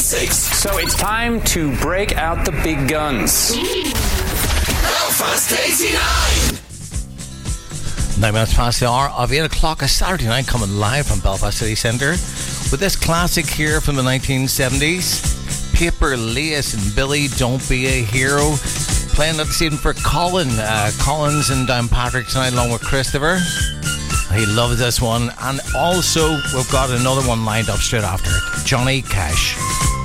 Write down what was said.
6. So it's time to break out the big guns. Belfast 89. 9 minutes past the hour of 8 o'clock, a Saturday night, coming live from Belfast City Centre with this classic here from the 1970s. Paper Lace and Billy, Don't Be a Hero. Playing that this evening for Colin. Collins and Downpatrick tonight, along with Christopher. He loves this one. And also, we've got another one lined up straight after it. Johnny Cash.